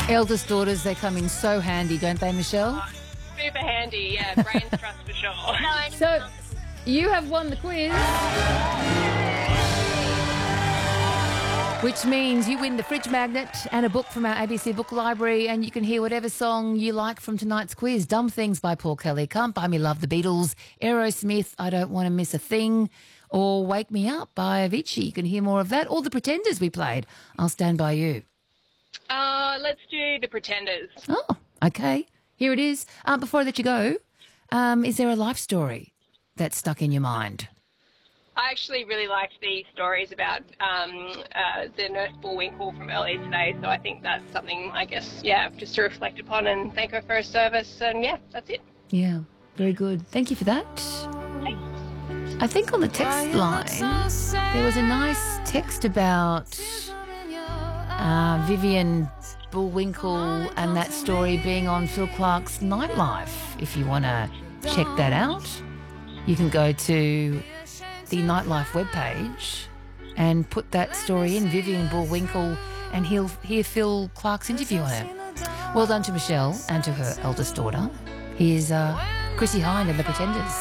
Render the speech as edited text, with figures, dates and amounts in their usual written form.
Eldest daughters, they come in so handy, don't they, Michelle? Super handy, yeah. Brain trust for sure. So you have won the quiz, which means you win the fridge magnet and a book from our ABC Book Library, and you can hear whatever song you like from tonight's quiz. Dumb Things by Paul Kelly, Can't Buy Me Love, The Beatles, Aerosmith, I Don't Want to Miss a Thing, or Wake Me Up by Avicii. You can hear more of that, or The Pretenders we played. I'll stand by you. Let's do The Pretenders. Oh, okay. Here it is. Before I let you go, is there a life story that's stuck in your mind? I actually really liked the stories about the nurse Bullwinkle from earlier today, so I think that's something, I guess, just to reflect upon and thank her for her service, and that's it. Yeah, very good. Thank you for that. Thanks. I think on the text line there was a nice text about Vivian Bullwinkle and that story being on Phil Clark's Nightlife. If you want to check that out, you can go to the Nightlife webpage and put that story in, Vivian Bullwinkle, and he'll hear Phil Clark's interview on it. Well done to Michelle and to her eldest daughter. Here's Chrissy Hynde and The Pretenders.